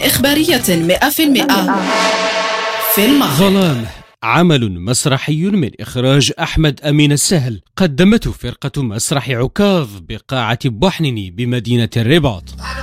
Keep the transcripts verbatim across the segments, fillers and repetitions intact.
إخبارية مئة في المئة في المغرب. ظلام، عمل مسرحي من إخراج أحمد أمين السهل، قدمته فرقة مسرح عكاظ بقاعة بوحنيني بمدينة الرباط.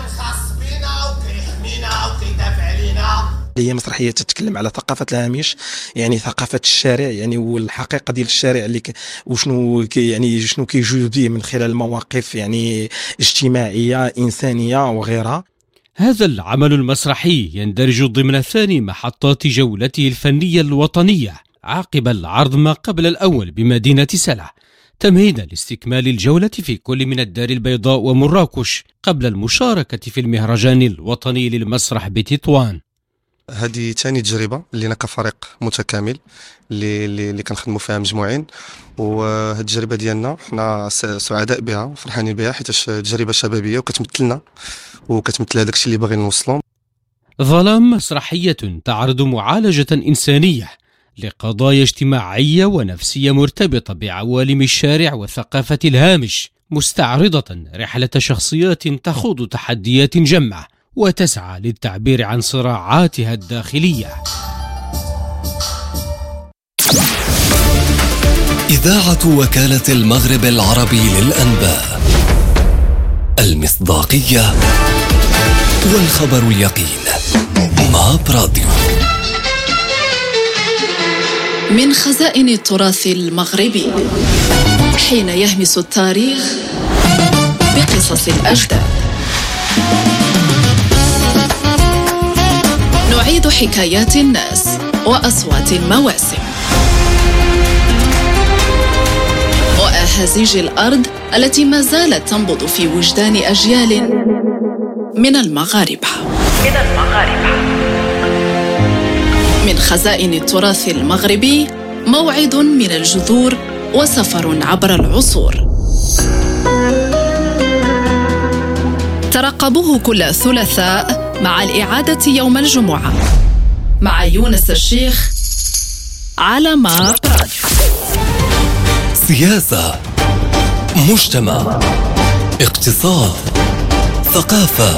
هي مسرحيه تتكلم على ثقافه الهامش، يعني ثقافه الشارع، يعني والحقيقه ديال الشارع اللي ك... وشنو كي يعني شنو كيجوز به من خلال المواقف يعني اجتماعيه انسانيه وغيرها. هذا العمل المسرحي يندرج ضمن ثاني محطات جولته الفنيه الوطنيه عقب العرض ما قبل الاول بمدينه سلع، تمهيدا لاستكمال الجوله في كل من الدار البيضاء ومراكش قبل المشاركه في المهرجان الوطني للمسرح بتطوان. هذه ثاني تجربه لنا كفريق متكامل اللي اللي كنخدموا فيها مجموعين، وهذه التجربه ديالنا حنا سعداء بها وفرحانين بها حيت تجربه شبابيه وكتمثلنا وكتمثل هذاك الشيء اللي باغيين نوصلوا. ظلام مسرحيه تعرض معالجه انسانيه لقضايا اجتماعيه ونفسيه مرتبطه بعوالم الشارع وثقافه الهامش، مستعرضه رحله شخصيات تخوض تحديات جمه وتسعى للتعبير عن صراعاتها الداخلية. إذاعة وكالة المغرب العربي للأنباء، المصداقية والخبر اليقين. ماب راديو. من خزائن التراث المغربي، حين يهمس التاريخ بقصص الأجداد، نعيد حكايات الناس وأصوات المواسم وأهازيج الأرض التي ما زالت تنبض في وجدان أجيال من المغاربة. من المغاربة من خزائن التراث المغربي، موعد من الجذور وسفر عبر العصور. ترقبوه كل ثلاثاء مع الإعادة يوم الجمعة مع يونس الشيخ على ماب راديو. سياسة، مجتمع، اقتصاد، ثقافة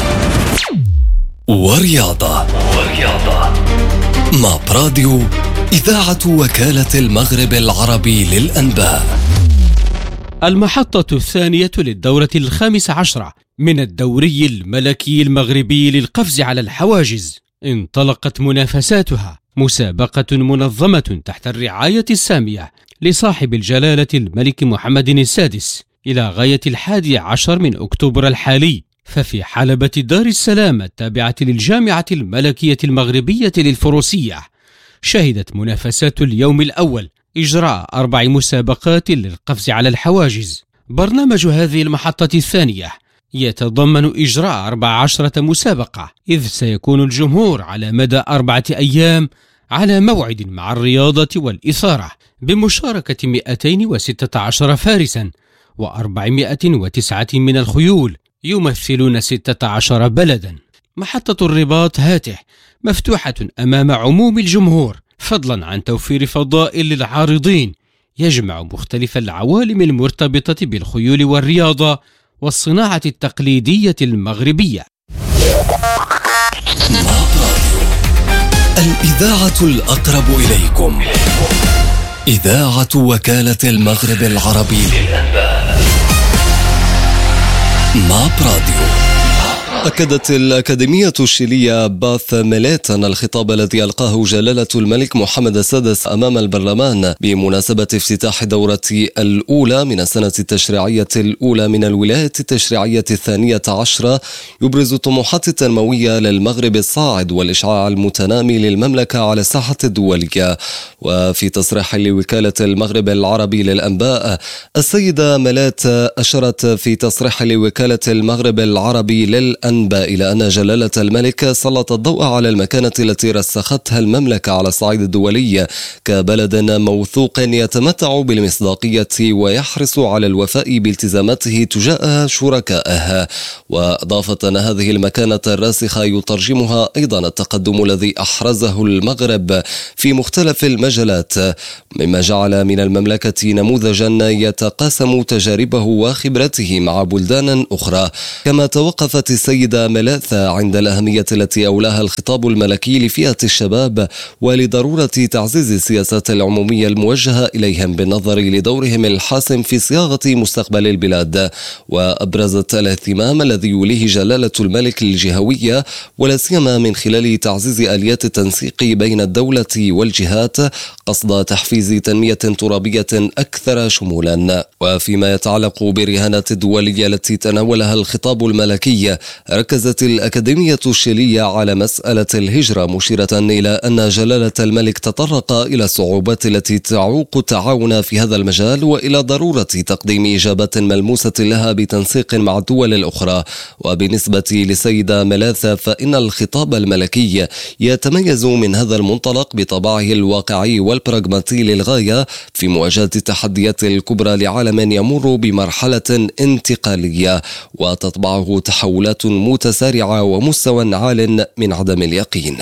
ورياضة. ورياضة. ماب راديو، إذاعة وكالة المغرب العربي للأنباء. المحطة الثانية للدورة الخامسة عشرة من الدوري الملكي المغربي للقفز على الحواجز انطلقت منافساتها، مسابقة منظمة تحت الرعاية السامية لصاحب الجلالة الملك محمد السادس إلى غاية الحادي عشر من أكتوبر الحالي. ففي حلبة دار السلام التابعة للجامعة الملكية المغربية للفروسية، شهدت منافسات اليوم الأول إجراء أربع مسابقات للقفز على الحواجز. برنامج هذه المحطة الثانية يتضمن إجراء أربع عشرة مسابقة، إذ سيكون الجمهور على مدى أربعة أيام على موعد مع الرياضة والإثارة، بمشاركة مئتين وستة عشر فارسا وأربعمائة وتسعة من الخيول يمثلون ستة عشر بلدا. محطة الرباط هاته مفتوحة أمام عموم الجمهور، فضلا عن توفير فضاء للعارضين يجمع مختلف العوالم المرتبطة بالخيول والرياضة والصناعة التقليدية المغربية. الإذاعة الأقرب إليكم، إذاعة وكالة المغرب العربي للأنباء. ماب راديو. أكدت الأكاديمية الشيلية باث ميليت أن الخطاب الذي ألقاه جلالة الملك محمد السادس أمام البرلمان بمناسبة افتتاح الدورة الأولى من السنة التشريعية الأولى من الولاية التشريعية الثانية عشرة يبرز الطموحات التنموية للمغرب الصاعد والإشعاع المتنامي للمملكة على الساحة الدولية. وفي تصريح لوكالة المغرب العربي للأنباء، السيدة ميليت أشرت في تصريح لوكالة المغرب العربي للأنباء إلى أن جلالة الملك سلط الضوء على المكانة التي رسختها المملكة على الصعيد الدولي كبلد موثوق يتمتع بالمصداقية ويحرص على الوفاء بالتزاماته تجاه شركائه. وأضافت أن هذه المكانة الراسخة يترجمها أيضا التقدم الذي أحرزه المغرب في مختلف المجالات، مما جعل من المملكة نموذجا يتقاسم تجاربه وخبرته مع بلدان أخرى. كما توقفت السيدة السيدة ملاثة عند الأهمية التي أولاها الخطاب الملكي لفئة الشباب ولضرورة تعزيز السياسات العمومية الموجهة إليهم بالنظر لدورهم الحاسم في صياغة مستقبل البلاد، وأبرزت الاهتمام الذي يوليه جلالة الملك الجهوية ولا سيما من خلال تعزيز آليات التنسيق بين الدولة والجهات قصد تحفيز تنمية ترابية أكثر شمولا. وفيما يتعلق بالرهانات الدولية التي تناولها الخطاب الملكي، ركزت الأكاديمية الشيلية على مسألة الهجرة، مشيرة إلى أن جلالة الملك تطرق إلى الصعوبات التي تعوق التعاون في هذا المجال وإلى ضرورة تقديم إجابات ملموسة لها بتنسيق مع الدول الأخرى. وبالنسبة للسيدة ملاثة فإن الخطاب الملكي يتميز من هذا المنطلق بطبعه الواقعي والبراغماتي للغاية في مواجهة التحديات الكبرى لعالم يمر بمرحلة انتقالية وتطبعه تحولات متسارعة ومستوى عال من عدم اليقين.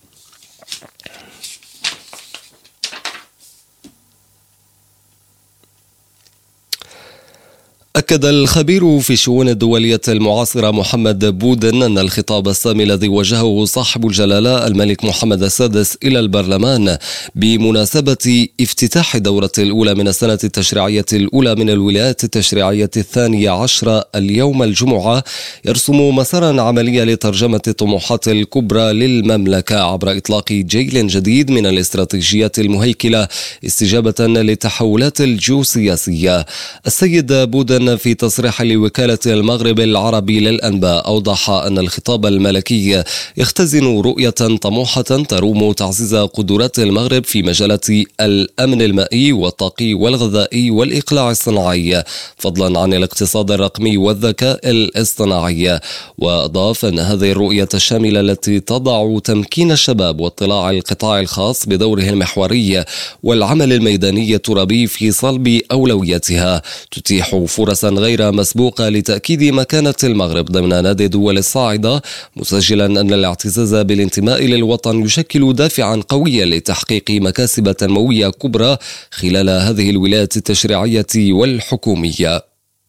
أكد الخبير في الشؤون الدولية المعاصرة محمد بودن أن الخطاب السامي الذي وجهه صاحب الجلالة الملك محمد السادس إلى البرلمان بمناسبة افتتاح الدورة الأولى من السنة التشريعية الأولى من الولايات التشريعية الثانية عشرة اليوم الجمعة يرسم مسارا عمليا لترجمة الطموحات الكبرى للمملكة عبر إطلاق جيل جديد من الاستراتيجيات المهيكلة استجابة للتحولات الجيوسياسية. السيد بودن في تصريح لوكالة المغرب العربي للأنباء أوضح أن الخطاب الملكي يختزن رؤية طموحة تروم تعزيز قدرات المغرب في مجالات الأمن المائي والطاقي والغذائي والإقلاع الصناعي فضلا عن الاقتصاد الرقمي والذكاء الاصطناعي. وأضاف أن هذه الرؤية الشاملة التي تضع تمكين الشباب واطلاع القطاع الخاص بدوره المحوري والعمل الميداني الترابي في صلب أولوياتها تتيح فرصا غير مسبوقة لتأكيد مكانة المغرب ضمن نادي الدول الصاعدة، مسجلا أن الاعتزاز بالانتماء للوطن يشكل دافعا قويا لتحقيق مكاسب تنموية كبرى خلال هذه الولايات التشريعية والحكومية.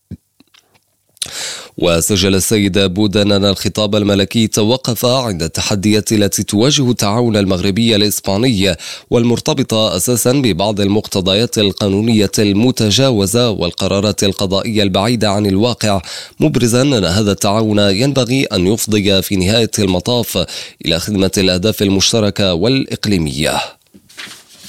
وسجل السيد بودن أن الخطاب الملكي توقف عند التحديات التي تواجه التعاون المغربي الإسباني والمرتبطة أساسا ببعض المقتضيات القانونية المتجاوزة والقرارات القضائية البعيدة عن الواقع، مبرزا أن هذا التعاون ينبغي أن يفضي في نهاية المطاف إلى خدمة الأهداف المشتركة والإقليمية.